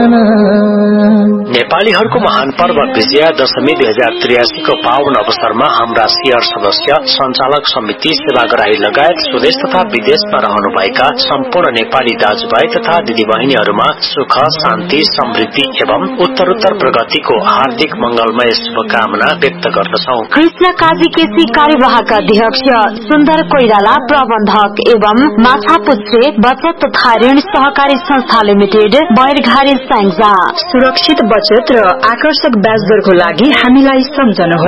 नेपालीहरूको महान पर्व विजया दशमी 2083 को पावन अवसरमा हाम्रा सियर सदस्य, सञ्चालक समिति, सेवाग्राही लगायत स्वदेश तथा विदेशमा रहनुभएका सम्पूर्ण नेपाली दाजुभाइ तथा दिदीबहिनीहरूमा सुख, शान्ति, समृद्धि एवं उत्तरोत्तर प्रगतिको हार्दिक मंगलमय शुभकामना व्यक्त गर्दछौ। कृष्ण काजी केसी कार्यवाहक अध्यक्ष, सुन्दर कोइराला प्रबन्धक एवं माछापुच्छ्रे बचत तथा ऋण सहकारी संस्था लिमिटेड, बैरघारी स्याङ्जा। सुरक्षित बचत र आकर्षक ब्याज दरको लागि हामीलाई सम्झनुहोला।